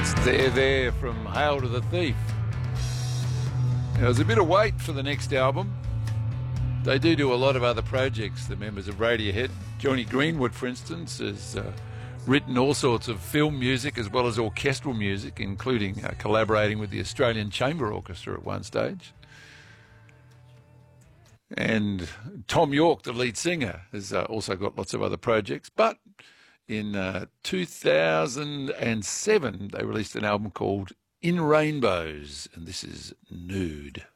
That's There from Hail to the Thief. Now, there's a bit of wait for the next album. They do a lot of other projects, the members of Radiohead. Johnny Greenwood, for instance, has written all sorts of film music as well as orchestral music, including collaborating with the Australian Chamber Orchestra at one stage. And Tom York, the lead singer, has also got lots of other projects. But in 2007, they released an album called In Rainbows, and this is Nude.